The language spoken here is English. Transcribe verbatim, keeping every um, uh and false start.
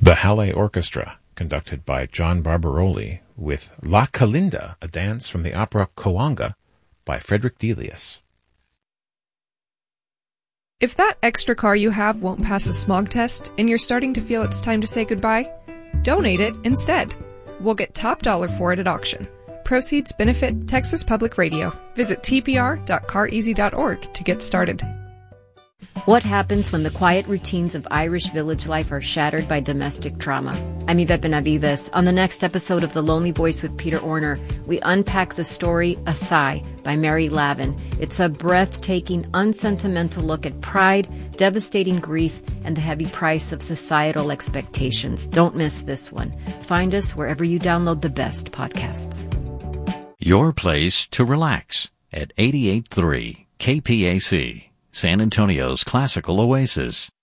The Halle Orchestra, conducted by John Barbaroli, with La Calinda, a dance from the opera Coanga by Frederick Delius. If that extra car you have won't pass the smog test and you're starting to feel it's time to say goodbye, donate it instead. We'll get top dollar for it at auction. Proceeds benefit Texas Public Radio. Visit t p r dot car easy dot org to get started. What happens when the quiet routines of Irish village life are shattered by domestic trauma? I'm Yvette Benavides. On the next episode of The Lonely Voice with Peter Orner, we unpack the story A Sigh by Mary Lavin. It's a breathtaking, unsentimental look at pride, devastating grief, and the heavy price of societal expectations. Don't miss this one. Find us wherever you download the best podcasts. Your place to relax at eighty-eight point three K P A C, San Antonio's classical oasis.